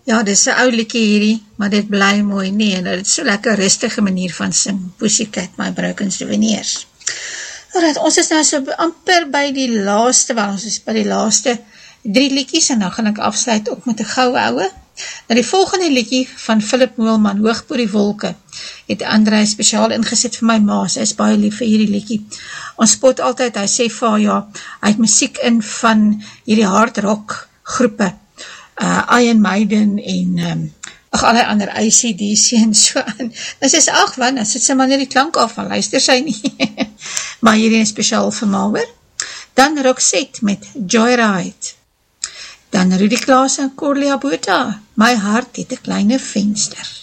Ja, dis 'n ou liedjie hierdie, maar dit bly mooi nie, en dit is so lekker rustige manier van sing, Pussycat, My Broken Souvenirs. Alright, ons is nou so amper by die laaste, wel ons is by die laaste 3 liedjies, en dan gaan ek afsluit ook met 'n goue ouwe. Nou die volgende liedjie van Philip Moelman, Hoog bo die wolke, het André spesiaal ingesit vir my ma, sy is baie lief vir hierdie liedjie. Ons spot altyd, hy sê vir haar, ja, hy het musiek in van hierdie hard rock groepe, Iron Maiden en alle ander AC/DC en so aan. En sy sê, ag wat, dan sit sy maar net die klank af, van luister sy nie. Maar hierdie is speciaal vir my hoor. Dan Roxette met Joyride. Dan Rudy Klaas en Corlia Botha, My hart het 'n kleine venster.